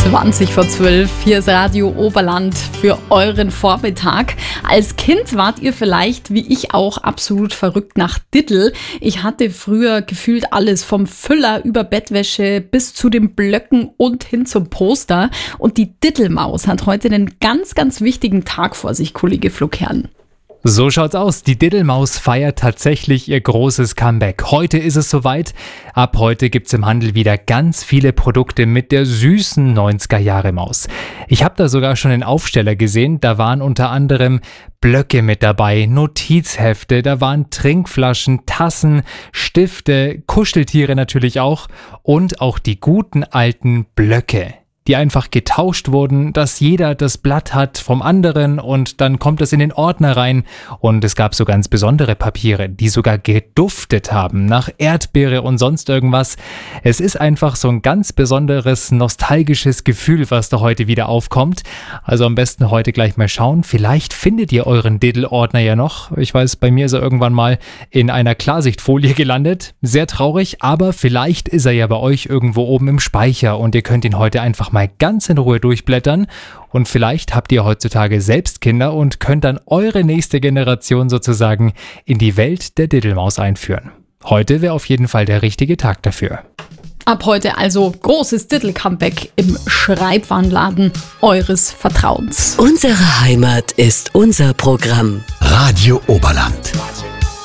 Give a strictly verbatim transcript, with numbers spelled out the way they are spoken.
zwanzig vor zwölf. Hier ist Radio Oberland für euren Vormittag. Als Kind wart ihr vielleicht, wie ich auch, absolut verrückt nach Diddle. Ich hatte früher gefühlt alles, vom Füller über Bettwäsche bis zu den Blöcken und hin zum Poster. Und die Diddlemaus hat heute einen ganz, ganz wichtigen Tag vor sich, Kollege Flugherrn. So schaut's aus. Die Diddlemaus feiert tatsächlich ihr großes Comeback. Heute ist es soweit. Ab heute gibt's im Handel wieder ganz viele Produkte mit der süßen neunziger-Jahre-Maus. Ich habe da sogar schon einen Aufsteller gesehen. Da waren unter anderem Blöcke mit dabei, Notizhefte, da waren Trinkflaschen, Tassen, Stifte, Kuscheltiere natürlich auch und auch die guten alten Blöcke, die einfach getauscht wurden, dass jeder das Blatt hat vom anderen und dann kommt es in den Ordner rein. Und es gab so ganz besondere Papiere, die sogar geduftet haben nach Erdbeere und sonst irgendwas. Es ist einfach so ein ganz besonderes, nostalgisches Gefühl, was da heute wieder aufkommt. Also am besten heute gleich mal schauen. Vielleicht findet ihr euren Diddle-Ordner ja noch. Ich weiß, bei mir ist er irgendwann mal in einer Klarsichtfolie gelandet. Sehr traurig, aber vielleicht ist er ja bei euch irgendwo oben im Speicher und ihr könnt ihn heute einfach mal mal ganz in Ruhe durchblättern und vielleicht habt ihr heutzutage selbst Kinder und könnt dann eure nächste Generation sozusagen in die Welt der Diddlemaus einführen. Heute wäre auf jeden Fall der richtige Tag dafür. Ab heute also großes Diddle-Comeback im Schreibwarenladen eures Vertrauens. Unsere Heimat ist unser Programm. Radio Oberland.